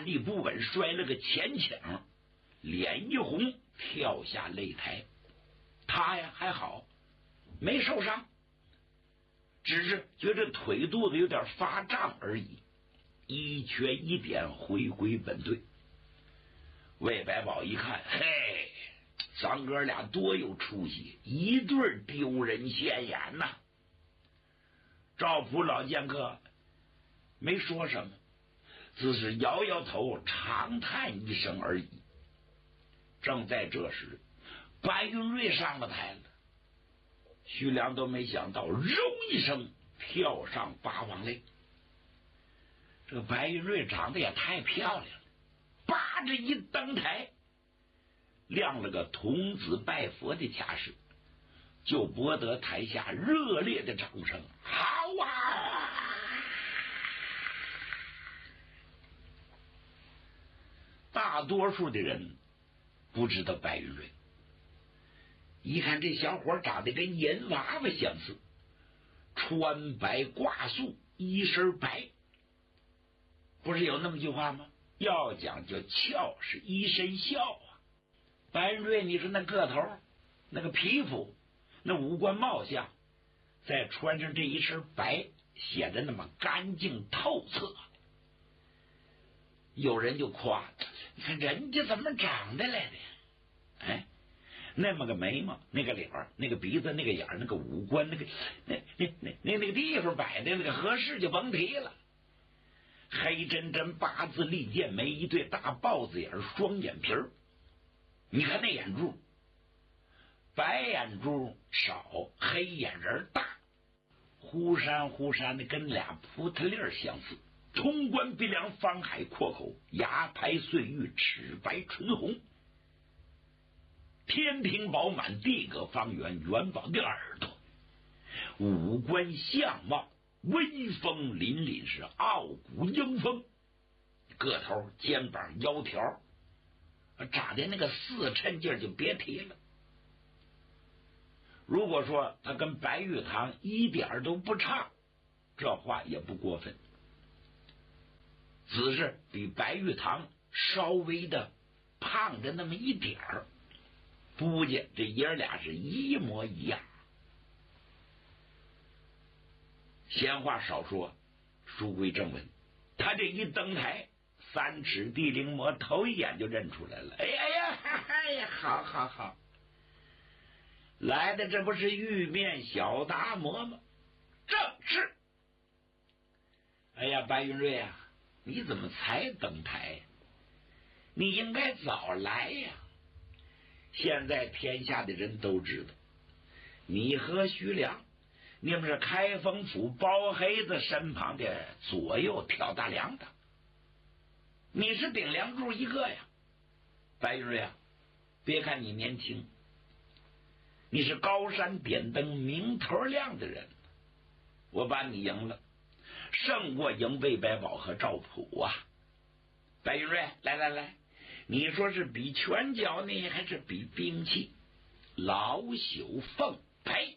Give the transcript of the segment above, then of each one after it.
站立不稳，摔了个前倾，脸一红，跳下擂台。他呀还好，没受伤，只是觉得腿肚子有点发胀而已，一瘸一点回归本队。魏百宝一看，嘿，咱哥俩多有出息，一对丢人现眼呐！赵普老剑客没说什么，只是摇摇头，长叹一声而已。正在这时，白云瑞上了台了。徐良都没想到，揉一声跳上八王擂。这个白云瑞长得也太漂亮了，叭着一登台，亮了个童子拜佛的架势，就博得台下热烈的掌声。好啊！大多数的人不知道白云瑞，一看这小伙长得跟银娃娃相似，穿白挂素，一身白。不是有那么句话吗？要讲究俏是一身笑啊。白云瑞，你说那个头，那个皮肤，那五官貌相，再穿上这一身白，显得那么干净透彻。有人就夸，你看人家怎么长得来的？哎，那么个眉毛，那个脸，那个鼻子，那个眼，那个五官，那个地方摆的那个合适就甭提了。黑真真八字利剑眉，一对大豹子眼，双眼皮儿。你看那眼珠，白眼珠少，黑眼仁大，忽闪忽闪的，跟俩葡萄粒相似。潼关鼻梁，方海阔口，牙排碎玉，齿白唇红。天庭饱满，地阁方圆，元宝的耳朵，五官相貌威风凛凛，是傲骨英风。个头肩膀腰条长的那个四抻劲就别提了。如果说他跟白玉堂一点都不差，这话也不过分，只是比白玉堂稍微的胖的那么一点儿，估计这爷俩是一模一样。闲话少说，书归正文。他这一登台，3尺地灵魔头一眼就认出来了。哎呀，好好好，来的这不是玉面小达摩吗？正是。哎呀，白云瑞啊，你怎么才登台呀？你应该早来呀！现在天下的人都知道，你和徐良，你们是开封府包黑子身旁的左右挑大梁的，你是顶梁柱一个呀。白云瑞啊，别看你年轻，你是高山点灯明头亮的人，我把你赢了，胜过赢魏百宝和赵普啊。白云瑞，来，你说是比拳脚呢，还是比兵器？老朽奉陪。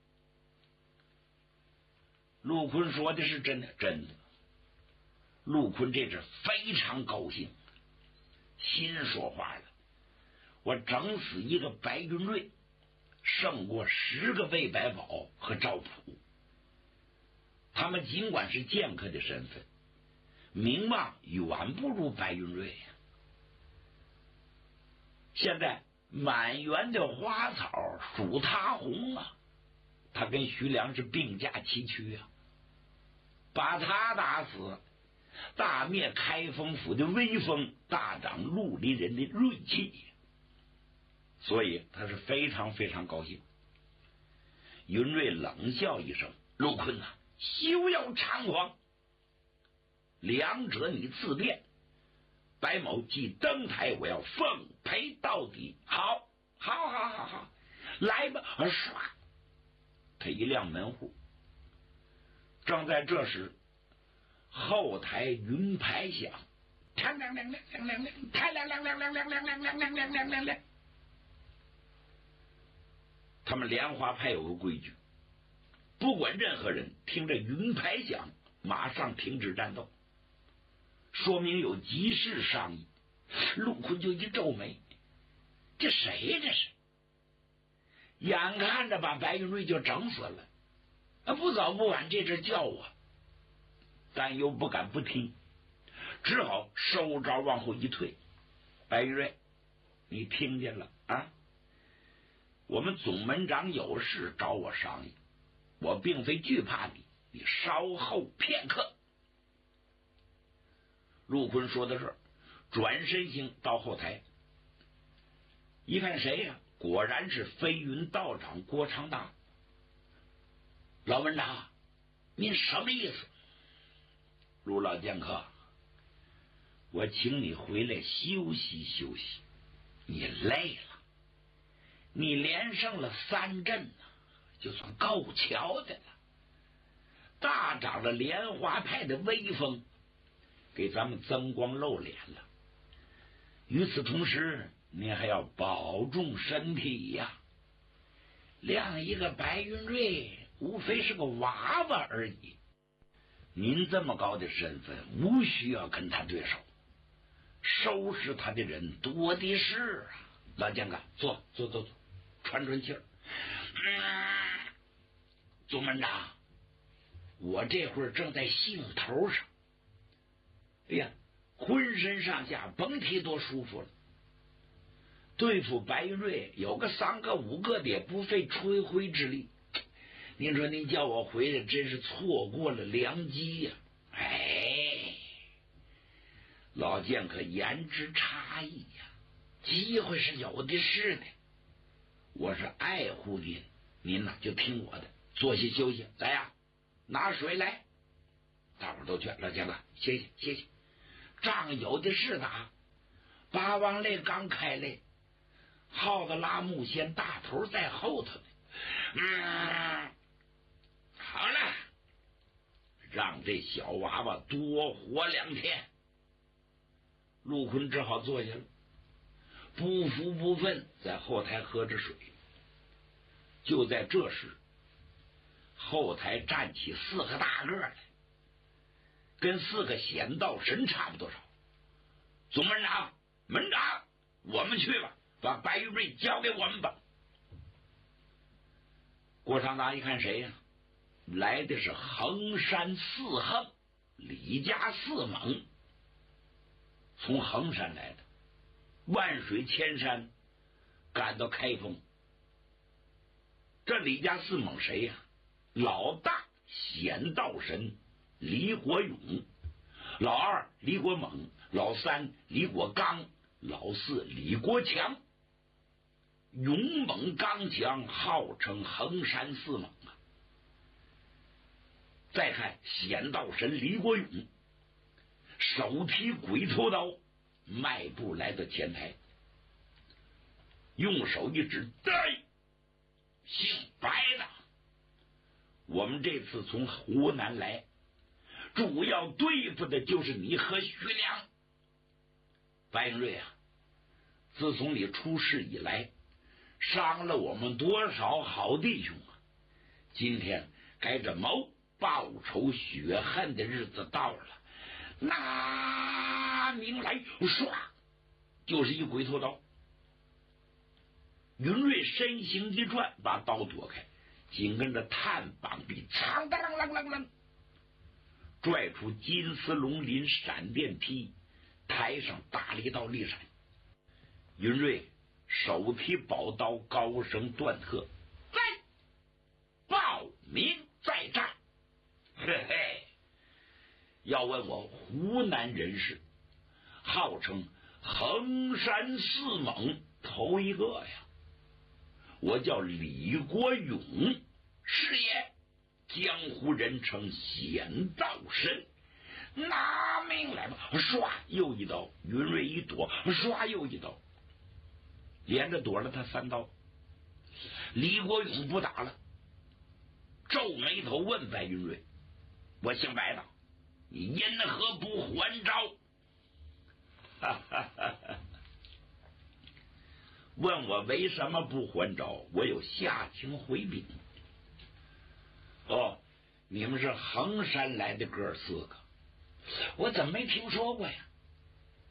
陆坤说的是真的，真的。陆坤这是非常高兴，心说话了，我整死一个白云瑞，胜过10个魏百宝和赵普。他们尽管是剑客的身份，名望远不如白云瑞呀。现在满园的花草属他红啊，他跟徐良是并驾齐驱啊，把他打死，大灭开封府的威风，大涨绿林人的锐气，所以他是非常非常高兴。云瑞冷笑一声：“陆坤啊，休要猖狂，两者你自便。白某既登台，我要奉陪到底。好，来吧！”唰，他一亮门户。正在这时，后台云牌响，亮亮亮亮亮亮亮，太亮亮亮亮亮亮亮亮亮亮亮亮亮。他们莲花派有个规矩，不管任何人听着云牌响，马上停止战斗。 说明有急事商议。陆坤就一皱眉，这谁这是？眼看着把白云瑞就整死了，不早不晚这阵叫我，但又不敢不听，只好收招往后一退。白云瑞，你听见了啊？我们总门长有事找我商议，我并非惧怕你，你稍后片刻。陆坤说到这儿，转身行到后台，一看谁呀？果然是飞云道长郭长达。老门长，您什么意思？陆老剑客，我请你回来休息休息，你累了，你连胜了3阵呢，就算够瞧的了。大涨了莲花派的威风，给咱们增光露脸了。与此同时，您还要保重身体呀。亮一个白云瑞，无非是个娃娃而已。您这么高的身份，无需要跟他对手，收拾他的人多的是啊。老将哥，坐，喘喘气儿。总门长，我这会儿正在兴头上，哎呀，浑身上下甭提多舒服了。对付白云瑞有个3个5个的也不费吹灰之力。您说您叫我回来，真是错过了良机呀！哎，老剑客言之差矣呀，机会是有的是的。我是爱护您，您呐就听我的，坐下休息。来呀，拿水来。大伙都劝老剑客歇歇，仗有的是打。八王擂刚开擂，耗子拉木仙大头在后头呢。好了，让这小娃娃多活2天。陆坤只好坐下了，不服不忿，在后台喝着水。就在这时，后台站起4个大个来，跟4个显道神差不多少。总门长，门长，我们去吧，把白玉瑞交给我们吧。郭长达一看谁呀？来的是衡山4横李家4猛，从衡山来的，万水千山赶到开封。这李家4猛谁呀？老大显道神李国勇，老二李国猛，老三李国刚，老四李国强。勇猛刚强，号称衡山4猛啊。再看显道神李国勇，手提鬼头刀，迈步来到前台，用手一指：“姓白的，我们这次从湖南来，主要对付的就是你和徐良。白云瑞啊，自从你出事以来，伤了我们多少好弟兄啊！今天该这谋报仇雪恨的日子到了，拿命来！”唰，就是一鬼头刀。云瑞身形一转，把刀躲开，紧跟着探膀臂，苍当啷啷啷啷，拽出金丝龙鳞闪电劈，台上打了一道利闪。云瑞手提宝刀，高声断喝：“在报名再战！”嘿嘿，要问我湖南人士，号称衡山4猛头一个呀，我叫李国勇，是也，江湖人称显道神。拿命来吧！唰，又一刀。云瑞一躲，唰，又一刀，连着躲了他3刀。李国勇不打了，皱眉头问白云瑞：“我姓白的，你因何不还招？”哈哈哈哈，问我为什么不还招，我有下情回禀。哦，你们是衡山来的哥4个， 我怎么没听说过呀？